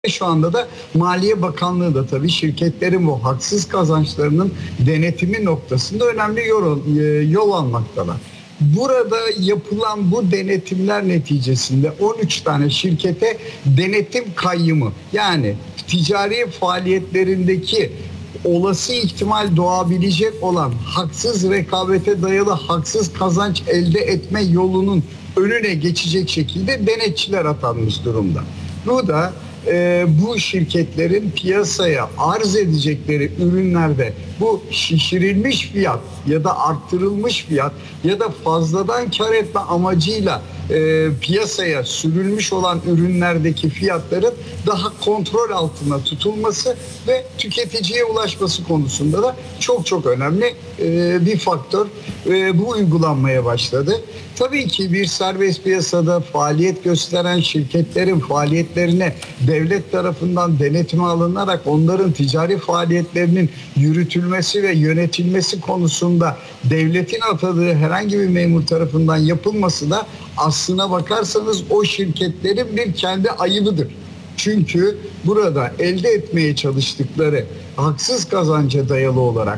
Şu anda da Maliye Bakanlığı da tabii şirketlerin bu haksız kazançlarının denetimi noktasında önemli yol almaktalar. Burada yapılan bu denetimler neticesinde 13 tane şirkete denetim kayyımı, yani ticari faaliyetlerindeki olası ihtimal doğabilecek olan haksız rekabete dayalı haksız kazanç elde etme yolunun önüne geçecek şekilde denetçiler atanmış durumda. Bu da bu şirketlerin piyasaya arz edecekleri ürünlerde bu şişirilmiş fiyat ya da arttırılmış fiyat ya da fazladan kar etme amacıyla piyasaya sürülmüş olan ürünlerdeki fiyatların daha kontrol altında tutulması ve tüketiciye ulaşması konusunda da çok önemli bir faktör. Bu uygulanmaya başladı. Tabii ki bir serbest piyasada faaliyet gösteren şirketlerin faaliyetlerine devlet tarafından denetime alınarak onların ticari faaliyetlerinin yürütülmesi ve yönetilmesi konusunda devletin atadığı herhangi bir memur tarafından yapılması da aslına bakarsanız o şirketlerin bir kendi ayıbıdır. Çünkü burada elde etmeye çalıştıkları haksız kazanca dayalı olarak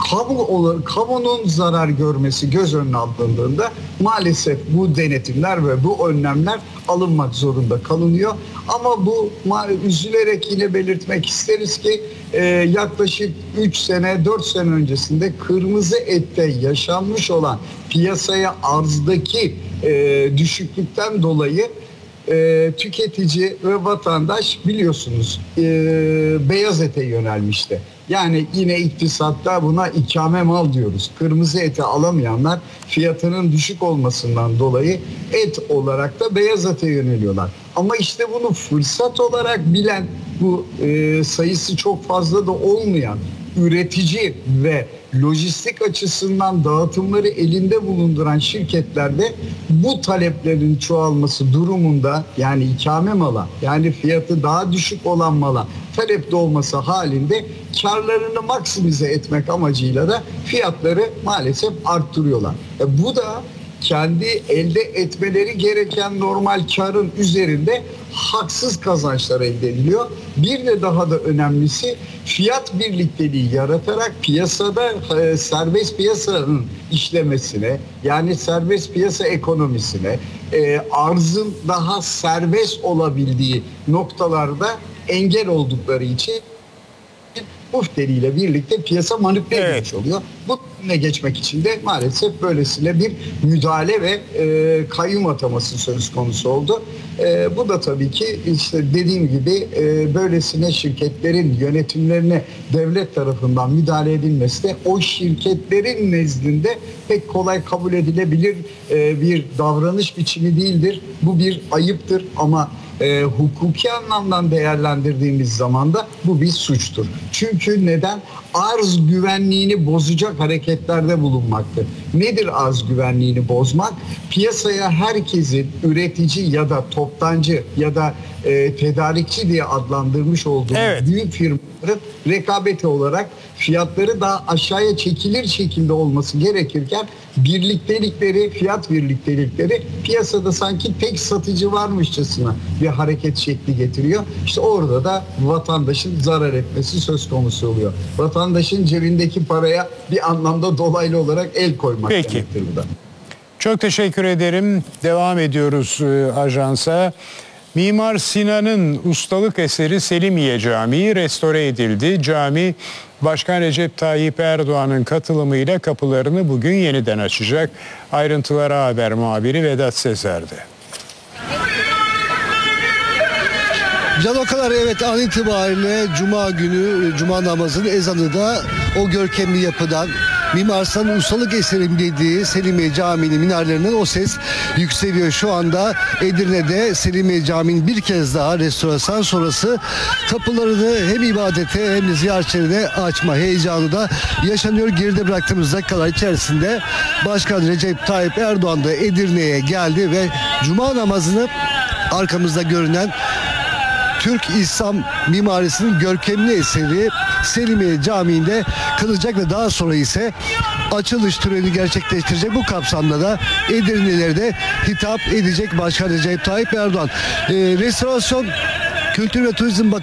kamunun zarar görmesi göz önüne alındığında maalesef bu denetimler ve bu önlemler alınmak zorunda kalınıyor. Ama bu üzülerek yine belirtmek isteriz ki yaklaşık 3 sene 4 sene öncesinde kırmızı ette yaşanmış olan piyasaya arzdaki düşüklükten dolayı tüketici ve vatandaş biliyorsunuz beyaz ete yönelmişti. Yani yine iktisatta buna ikame mal diyoruz. Kırmızı eti alamayanlar fiyatının düşük olmasından dolayı et olarak da beyaz ete yöneliyorlar. Ama işte bunu fırsat olarak bilen, bu sayısı çok fazla da olmayan üretici ve lojistik açısından dağıtımları elinde bulunduran şirketlerde bu taleplerin çoğalması durumunda, yani ikame mala, yani fiyatı daha düşük olan mala talepte olması halinde karlarını maksimize etmek amacıyla da fiyatları maalesef arttırıyorlar. Bu da kendi elde etmeleri gereken normal karın üzerinde haksız kazançlar elde ediliyor. Bir de daha da önemlisi fiyat birlikteliği yaratarak piyasada serbest piyasanın işlemesine, yani serbest piyasa ekonomisine, arzın daha serbest olabildiği noktalarda engel oldukları için bu ile birlikte piyasa manipüle edilmiş oluyor. Bu ne geçmek için de maalesef böylesine bir müdahale ve kayyum ataması söz konusu oldu. Bu da tabii ki işte dediğim gibi böylesine şirketlerin yönetimlerine devlet tarafından müdahale edilmesi de o şirketlerin nezdinde pek kolay kabul edilebilir bir davranış biçimi değildir. Bu bir ayıptır ama hukuki anlamdan değerlendirdiğimiz zaman da bu bir suçtur. Çünkü neden? Arz güvenliğini bozacak hareketlerde bulunmaktır. Nedir arz güvenliğini bozmak? Piyasaya herkesin üretici ya da toptancı ya da tedarikçi diye adlandırmış olduğu büyük firmaların rekabeti olarak fiyatları daha aşağıya çekilir şekilde olması gerekirken fiyat birliktelikleri piyasada sanki tek satıcı varmışçasına bir hareket şekli getiriyor. İşte orada da vatandaşın zarar etmesi söz konusu oluyor. Vatandaşın cebindeki paraya bir anlamda dolaylı olarak el koymak demektir bu da. Çok teşekkür ederim. Devam ediyoruz ajansa. Mimar Sinan'ın ustalık eseri Selimiye Camii restore edildi. Cami, Başkan Recep Tayyip Erdoğan'ın katılımıyla kapılarını bugün yeniden açacak. Ayrıntıları haber muhabiri Vedat Sezer'de. Can Okalar, evet, an itibariyle Cuma günü Cuma namazının ezanı da o görkemli yapıdan Mimar Sinan'ın ustalık eserim dediği Selimiye Camii'nin minarelerinden o ses yükseliyor. Şu anda Edirne'de Selimiye Camii'nin bir kez daha restorasyon sonrası kapılarını hem ibadete hem de ziyaretçilerine açma heyecanı da yaşanıyor. Geride bıraktığımız dakikalar içerisinde Başkan Recep Tayyip Erdoğan da Edirne'ye geldi ve Cuma namazını arkamızda görünen Türk İslam mimarisinin görkemli eseri Selimiye Camii'nde kılacak ve daha sonra ise açılış töreni gerçekleştirecek. Bu kapsamda da Edirne'lilere de hitap edecek Başkan Recep Tayyip Erdoğan. Restorasyon Kültür ve Turizm